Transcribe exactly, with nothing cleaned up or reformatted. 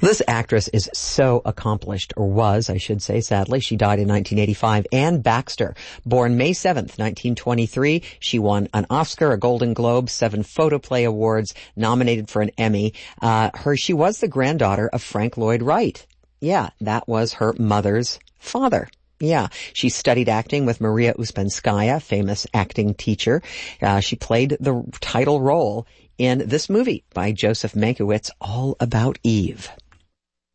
This actress is so accomplished, or was, I should say, sadly. She died in nineteen eighty-five. Anne Baxter, born May seventh, nineteen twenty-three. She won an Oscar, a Golden Globe, seven Photoplay Awards, nominated for an Emmy. Uh, her, she was the granddaughter of Frank Lloyd Wright. Yeah, that was her mother's father. Yeah, she studied acting with Maria Uspenskaya, famous acting teacher. Uh, she played the title role in this movie by Joseph Mankiewicz, All About Eve.